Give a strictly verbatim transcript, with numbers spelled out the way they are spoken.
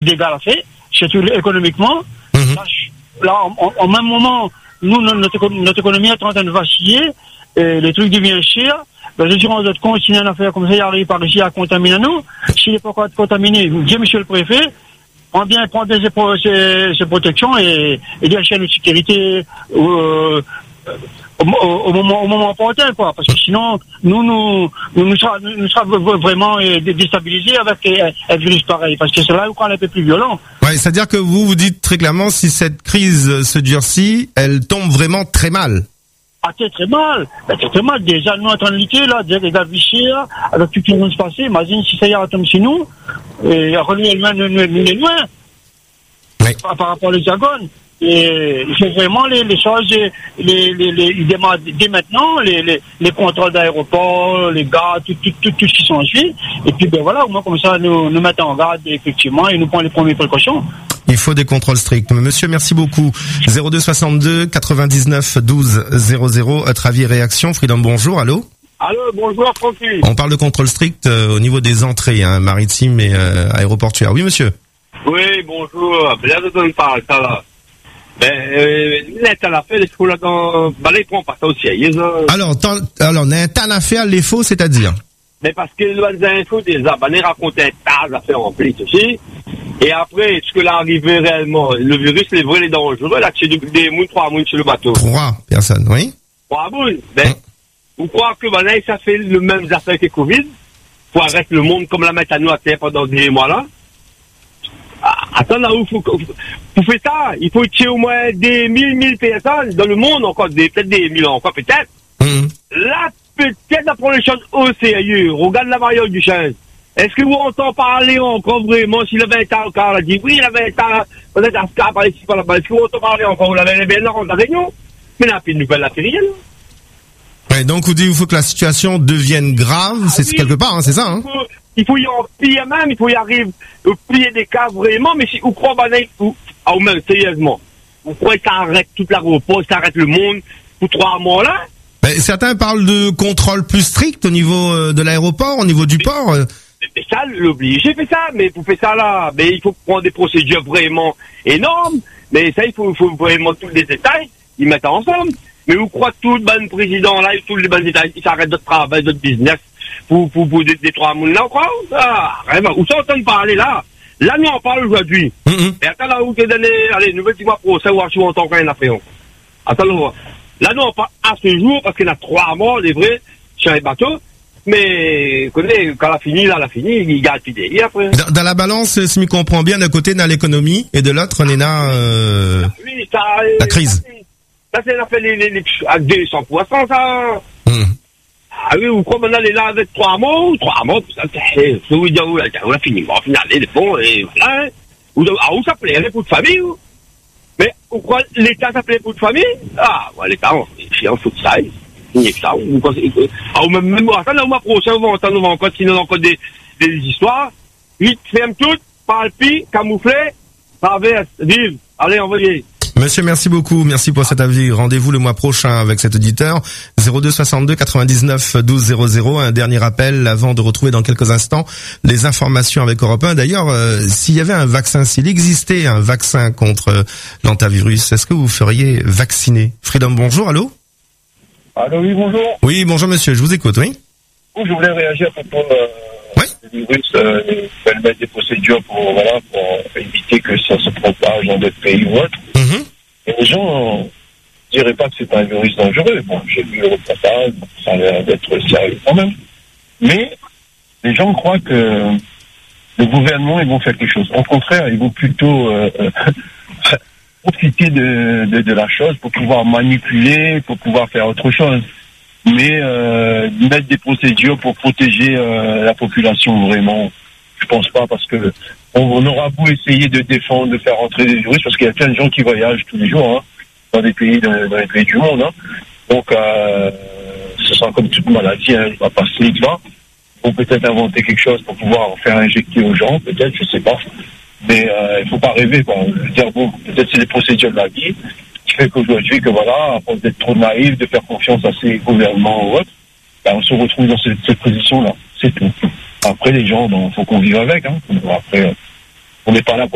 dégâts à faire, surtout économiquement. Mm-hmm. Là, là en, en, en même moment, nous, notre, notre économie est en train de vaciller, et les trucs deviennent chers. Ben, je suis rendu compte, si une affaire comme ça, il arrive par ici à contaminer nous. S'il n'est pas encore contaminé, dis monsieur le préfet, prends bien, prends bien ses, pro, ses, ses protections et, et des chaînes de sécurité, euh, Au, au, au moment, au moment opportun, quoi, parce que sinon, nous, nous, nous, nous sera, nous sera vraiment euh, déstabilisés avec euh, un virus pareil, parce que c'est là où on est un peu plus violent. Ouais, c'est-à-dire que vous vous dites très clairement, si cette crise se durcit, elle tombe vraiment très mal. Ah, c'est très mal. Ben, c'est très mal. Déjà, nous, en train de lutter, là, déjà, les gars vichères, avec tout ce qui vient de se passer, imagine si ça y est, tombe chez nous, et relever loin, nous, nous, nous, loin. Oui. Par, par rapport à l'Hexagone. Et il faut vraiment les, les choses, les, les, les, ils demandent dès maintenant les, les, les contrôles d'aéroport, les gars, tout, tout, tout, tout ce qui s'ensuit. Et puis, ben voilà, au moins comme ça, nous, nous mettons en garde, effectivement, et nous prenons les premières précautions. Il faut des contrôles stricts. Monsieur, merci beaucoup. zéro deux soixante-deux quatre-vingt-dix-neuf douze zéro zéro. Votre avis et réaction. Freedom, bonjour. Allô? Allô, bonjour, Francky. On parle de contrôle strict euh, au niveau des entrées, hein, maritimes et euh, aéroportuaires. Oui, monsieur. Oui, bonjour. Bien de te parler, ça là. Ben, euh, l'État l'a fait, les fous là dans, ben, les prend pas ça aussi, ils ont... Alors, tant, alors, on a un tas d'affaires, les faux, c'est-à-dire? Mais parce que les infos des abonnés racontent un tas d'affaires en plus aussi. Et après, ce que là arrivé réellement, le virus, les vrais, les dangereux, là, c'est des mounes, trois mounes sur le bateau. Trois personnes, oui. Trois mounes. Ben, vous croyez que, ben, là, ça fait le même affaire que Covid, pour arrêter le monde comme la mettre à nous à terre pendant des mois là. Attends, là où faut, faut faire ça, il faut tuer au moins des mille, mille personnes dans le monde, encore des, peut-être des mille encore, peut-être. Mmh. Là, peut-être à prendre les choses au sérieux. Regarde la mariage du chien. Est-ce que vous entendez parler encore vraiment, s'il avait été encore, il a dit, oui, il avait été, peut-être à Scar, par ici, par là-bas. Est-ce que vous entendez parler encore, vous l'avez bien là, en réunion? Mais là, puis une nouvelle matérielle. Ouais, donc vous dites, il faut que la situation devienne grave, ah, c'est oui, quelque part, hein, c'est ça, hein? Il faut, il faut y en pire même, il faut y arriver au pire des cas vraiment, mais si vous croyez, ou, ah, ou même, sérieusement, vous croyez que ça arrête toute l'aéroport, ça arrête le monde, pour trois mois là? Ben, certains parlent de contrôle plus strict au niveau euh, de l'aéroport, au niveau du mais, port. Euh. Mais, mais ça, l'obligé fait ça, mais pour faire ça là, mais il faut prendre des procédures vraiment énormes, mais ça, il faut, il faut vraiment tous les détails, ils mettent ensemble. Mais vous croyez que tout le bon président là, tous les bons détails, ils s'arrêtent de travail, de business, pour, pour, pour des, des trois mounes là, quoi? Ah, vraiment, où sont en train de parler là? Là, nous on parle aujourd'hui. Mm-hmm. Et attends là, où t'es donné, allez, nouvelle petit mois pour savoir si on entend rien à faire. Attends là, là, nous on parle à ce jour, parce qu'il y a trois morts, les vrais, sur les bateaux. Mais, connais, quand elle a fini, là, elle a fini, il garde l'idée. Après. Dans, dans la balance, si je me comprends bien, d'un côté, on a l'économie, et de l'autre, on est là, euh, oui, ça, la crise. Ça, c'est, ça fait les, les, les, à deux cents poissons, ça. Mmh. Ah oui, vous croyez maintenant, les là, avec trois mots, trois mots, ça, c'est, c'est, oui, on a fini, bon, au final, les fonds, et voilà, hein. Où, ah, où ça plaît, les pour de famille, ou? Mais, vous croyez, l'État, ça plaît pour de famille? Ah, ouais, l'État, on, c'est en fout de ça, il n'y a que ça, ou, ah, ou même, même, attends, là, au mois prochain, on va entendre, on va continuer encore des, des histoires. Vite, ferme tout, parle pis, camouflé, traverse, vive, allez, envoyez. Monsieur, merci beaucoup. Merci pour cet avis. Rendez-vous le mois prochain avec cet auditeur. zéro deux soixante-deux quatre-vingt-dix-neuf douze zéro zéro. Un dernier appel avant de retrouver dans quelques instants les informations avec Europe un. D'ailleurs, euh, s'il y avait un vaccin, s'il existait un vaccin contre euh, l'antavirus, est-ce que vous feriez vacciner? Freedom, bonjour. Allô? Allô, oui, bonjour. Oui, bonjour monsieur. Je vous écoute, oui. Je voulais réagir à propos euh, oui. du virus. Euh, ils mettre des procédures pour, voilà, pour éviter que ça se propage dans d'autres pays ou autres. Mm-hmm. Et les gens ne diraient pas que c'est un virus dangereux. Bon, j'ai vu le reportage, ça a l'air d'être sérieux quand même. Mais les gens croient que le gouvernement, ils vont faire quelque chose. Au contraire, ils vont plutôt euh, profiter de, de, de la chose pour pouvoir manipuler, pour pouvoir faire autre chose. Mais euh, mettre des procédures pour protéger euh, la population, vraiment, je pense pas, parce que on, on aura beau essayer de défendre, de faire rentrer des virus, parce qu'il y a plein de gens qui voyagent tous les jours, hein, dans des pays, dans, dans les pays du monde, hein. Donc, euh, ce sera comme toute maladie, hein, il va passer vite là. Ils vont peut-être inventer quelque chose pour pouvoir faire injecter aux gens, peut-être, je sais pas. Mais euh, il faut pas rêver, quoi. Je veux dire, bon, peut-être c'est les procédures de la vie qui fait qu'aujourd'hui, que voilà, à force d'être trop naïf, de faire confiance à ces gouvernements ou autres, ben, on se retrouve dans cette, cette position-là. C'est tout. Après, les gens, il faut qu'on vive avec, hein. Après, on n'est pas là pour